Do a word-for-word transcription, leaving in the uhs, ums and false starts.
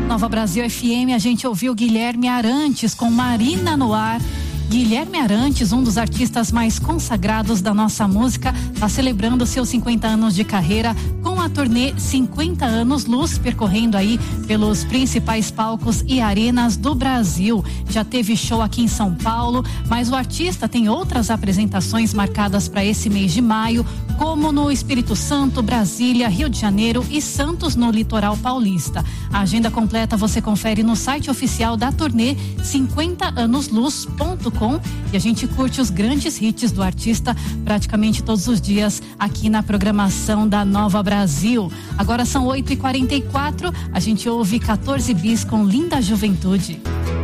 Nova Brasil F M, a gente ouviu Guilherme Arantes com Marina no Ar. Guilherme Arantes, um dos artistas mais consagrados da nossa música, está celebrando seus cinquenta anos de carreira com a turnê cinquenta anos Luz, percorrendo aí pelos principais palcos e arenas do Brasil. Já teve show aqui em São Paulo, mas o artista tem outras apresentações marcadas para esse mês de maio, como no Espírito Santo, Brasília, Rio de Janeiro e Santos, no litoral paulista. A agenda completa você confere no site oficial da turnê cinquenta anos luz ponto com. E a gente curte os grandes hits do artista praticamente todos os dias aqui na programação da Nova Brasil. Agora são oito e quarenta e quatro, a gente ouve quatorze bis com Linda Juventude.